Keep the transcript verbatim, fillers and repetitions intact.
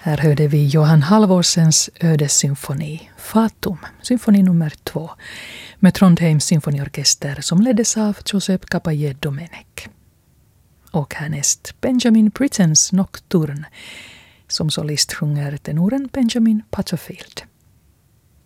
Här hörde vi Johan Halvorsens ödessymfoni Fatum, symfoni nummer två, med Trondheims symfoniorkester som leddes av Giuseppe Caballé Domenech. Och härnäst Benjamin Brittens Nocturne, som solist sjunger tenoren Benjamin Butterfield.